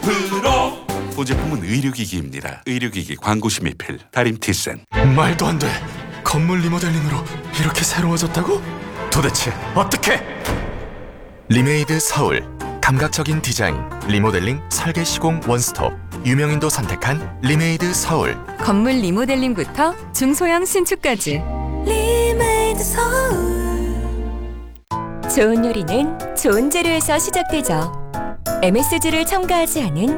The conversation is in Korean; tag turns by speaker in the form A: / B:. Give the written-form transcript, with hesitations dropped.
A: 프로. 보제품은 의료기기입니다. 의료기기 광고 심의필 다림티센.
B: 말도 안 돼. 건물 리모델링으로 이렇게 새로워졌다고? 도대체 어떻게? 리메이드 서울. 감각적인 디자인, 리모델링, 설계 시공 원스톱. 유명인도 선택한 리메이드 서울.
C: 건물 리모델링부터 중소형 신축까지. 리메이드 서울. 좋은 요리는 좋은 재료에서 시작되죠. MSG를 첨가하지 않은